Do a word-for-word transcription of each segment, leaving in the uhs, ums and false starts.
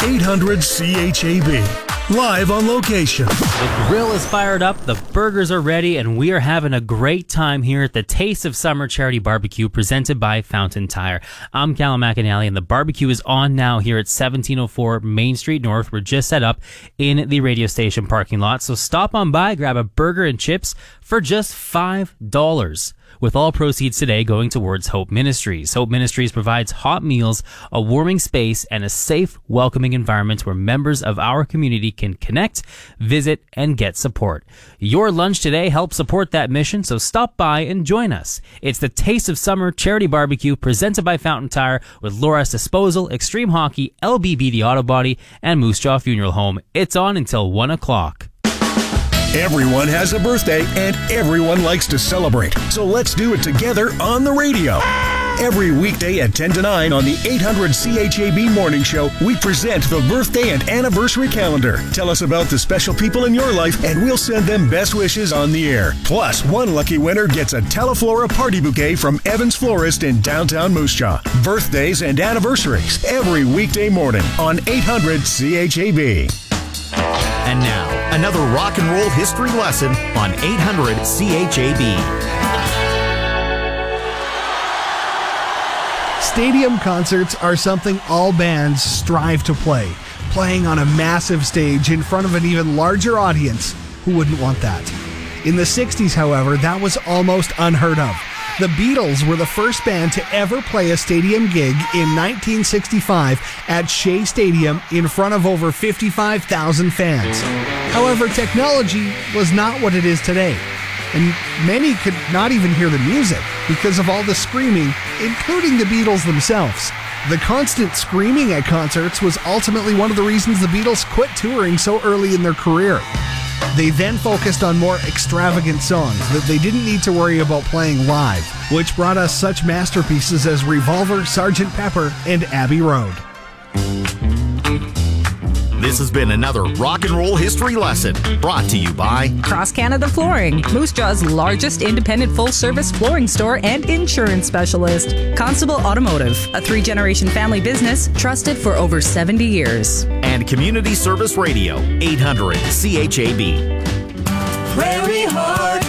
eight hundred C H A B. Live on location. The grill is fired up, the burgers are ready, and we are having a great time here at the Taste of Summer Charity Barbecue presented by Fountain Tire. I'm Callum McAnally, and the barbecue is on now here at seventeen oh four Main Street North. We're just set up in the radio station parking lot, so stop on by, grab a burger and chips for just five dollars. With all proceeds today going towards Hope Ministries. Hope Ministries provides hot meals, a warming space, and a safe, welcoming environment where members of our community can connect, visit, and get support. Your lunch today helps support that mission, so stop by and join us. It's the Taste of Summer Charity Barbecue presented by Fountain Tire with Loras Disposal, Extreme Hockey, L B B The Auto Body, and Moose Jaw Funeral Home. It's on until one o'clock. Everyone has a birthday and everyone likes to celebrate. So let's do it together on the radio. Every weekday at ten to nine on the eight hundred C H A B Morning Show, we present the birthday and anniversary calendar. Tell us about the special people in your life and we'll send them best wishes on the air. Plus, one lucky winner gets a Teleflora party bouquet from Evans Florist in downtown Moose Jaw. Birthdays and anniversaries every weekday morning on eight hundred C H A B. And now, another rock and roll history lesson on eight hundred C H A B. Stadium concerts are something all bands strive to play. Playing on a massive stage in front of an even larger audience, who wouldn't want that? In the sixties, however, that was almost unheard of. The Beatles were the first band to ever play a stadium gig in nineteen sixty-five at Shea Stadium in front of over fifty-five thousand fans. However, technology was not what it is today, and many could not even hear the music because of all the screaming, including the Beatles themselves. The constant screaming at concerts was ultimately one of the reasons the Beatles quit touring so early in their career. They then focused on more extravagant songs that they didn't need to worry about playing live, which brought us such masterpieces as Revolver, Sergeant Pepper, and Abbey Road. This has been another rock and roll history lesson brought to you by Cross Canada Flooring, Moose Jaw's largest independent full-service flooring store and insurance specialist. Constable Automotive, a three-generation family business trusted for over seventy years. And Community Service Radio, eight hundred C H A B. Prairie Heart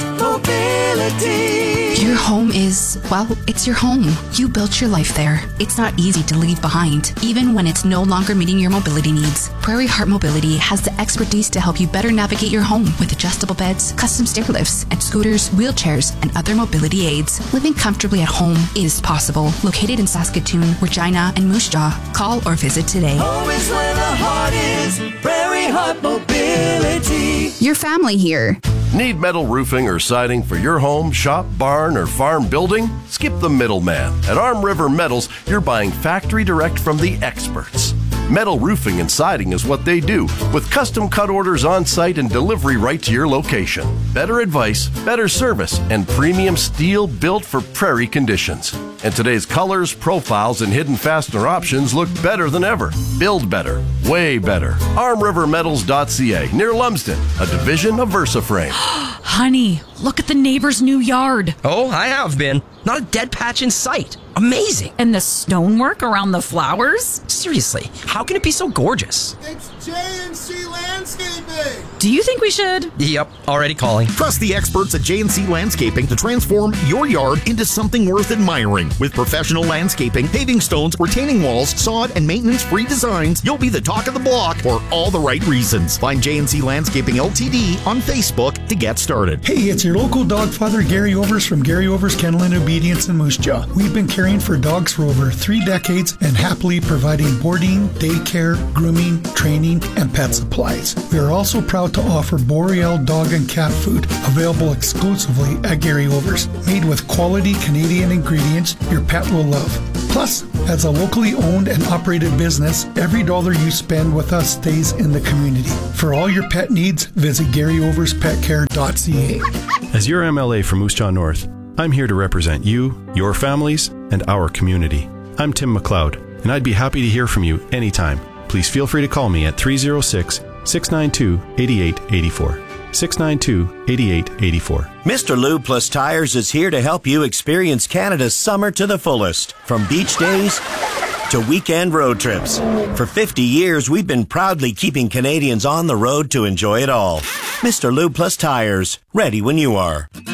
Mobility. Your home is, well, it's your home. You built your life there. It's not easy to leave behind, even when it's no longer meeting your mobility needs. Prairie Heart Mobility has the expertise to help you better navigate your home with adjustable beds, custom stair lifts, and scooters, wheelchairs, and other mobility aids. Living comfortably at home is possible. Located in Saskatoon, Regina, and Moose Jaw. Call or visit today. Home is where the heart is. Prairie Heart Mobility. Your family here. Need metal roofing or siding for your home, shop, barn, or farm building? Skip the middleman. At Arm River Metals, you're buying factory direct from the experts. Metal roofing and siding is what they do, with custom cut orders on site and delivery right to your location. Better advice, better service, and premium steel built for prairie conditions. And today's colors, profiles, and hidden fastener options look better than ever. Build better, way better. arm river metals dot c a, near Lumsden, a division of VersaFrame. Honey, look at the neighbor's new yard. Oh, I have been. Not a dead patch in sight. Amazing. And the stonework around the flowers? Seriously, how can it be so gorgeous? It's J and C Landscaping. Do you think we should? Yep, already calling. Trust the experts at J and C Landscaping to transform your yard into something worth admiring. With professional landscaping, paving stones, retaining walls, sod, and maintenance-free designs, you'll be the talk of the block for all the right reasons. Find J and C Landscaping L T D on Facebook to get started. Hey, it's your local dog father, Gary Overs from Gary Overs Kennel and Obedience in Moose Jaw. We've been caring for dogs for over three decades and happily providing boarding, daycare, grooming, training, and pet supplies. We are also proud to offer Boreal dog and cat food available exclusively at Gary Overs. Made with quality Canadian ingredients your pet will love. Plus, as a locally owned and operated business, every dollar you spend with us stays in the community. For all your pet needs, visit gary overs pet care dot c a. As your M L A for Moose Jaw North, I'm here to represent you, your families, and our community. I'm Tim McLeod, and I'd be happy to hear from you anytime. Please feel free to call me at three oh six, six nine two, eight eight eight four. six nine two, eight eight eight four. Mister Lube Plus Tires is here to help you experience Canada's summer to the fullest. From beach days to weekend road trips. For fifty years, we've been proudly keeping Canadians on the road to enjoy it all. Mister Lube Plus Tires, ready when you are.